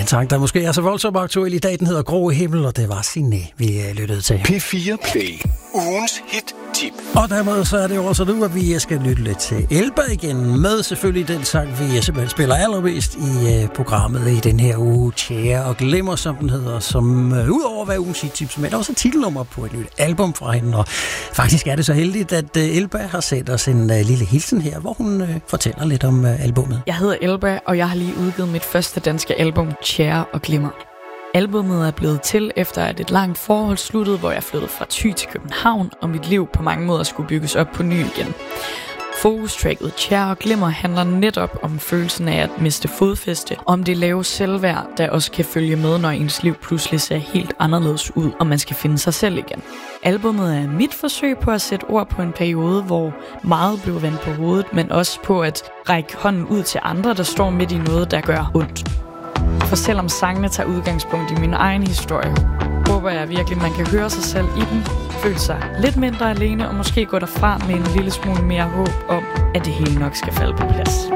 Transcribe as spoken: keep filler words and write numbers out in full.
En sang, der måske er så voldsomt aktuel i dag, den hedder Grå Himmel, og det var Signe, vi lyttede til. P fire Play. Ugens hit-tip. Og dermed så er det også nu, at vi skal lytte lidt til Elba igen, med selvfølgelig den sang, vi simpelthen spiller allermest i uh, programmet i den her uge, Tjære og Glimmer, som den hedder, som uh, udover at være ugens hit-tips, men også titelnummer på et nyt album fra hende. Og faktisk er det så heldigt, at uh, Elba har sendt os en uh, lille hilsen her, hvor hun uh, fortæller lidt om uh, albumet. Jeg hedder Elba, og jeg har lige udgivet mit første danske album, Tjære og Glimmer. Albummet er blevet til efter at et langt forhold sluttede, hvor jeg flyttede fra Thy til København, og mit liv på mange måder skulle bygges op på ny igen. Fokustracket Tjære og Glimmer handler netop om følelsen af at miste fodfæste, om det lave selvværd, der også kan følge med, når ens liv pludselig ser helt anderledes ud, og man skal finde sig selv igen. Albummet er mit forsøg på at sætte ord på en periode, hvor meget blev vendt på hovedet, men også på at række hånden ud til andre, der står midt i noget, der gør ondt. For selvom sangene tager udgangspunkt i min egen historie, håber jeg virkelig, at man kan høre sig selv i den, føle sig lidt mindre alene og måske gå derfra med en lille smule mere håb om, at det hele nok skal falde på plads.